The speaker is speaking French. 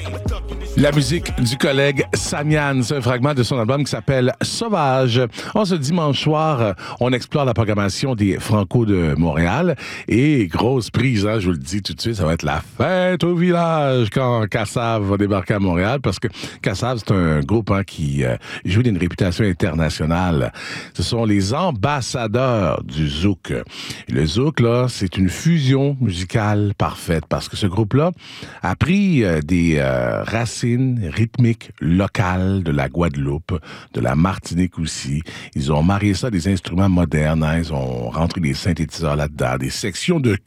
La musique du collègue Samian, c'est un fragment de son album qui s'appelle Sauvage. Ce dimanche soir, on explore la programmation des Franco de Montréal et grosse prise, je vous le dis tout de suite, ça va être la fête au village quand Kassav va débarquer à Montréal parce que Kassav, c'est un groupe qui joue d'une réputation internationale. Ce sont les ambassadeurs du Zouk. Le Zouk, là, c'est une fusion musicale parfaite parce que ce groupe-là a pris des racines rythmiques locales de la Guadeloupe, de la Martinique aussi. Ils ont marié ça à des instruments modernes. Ils ont rentré des synthétiseurs là-dedans, des sections de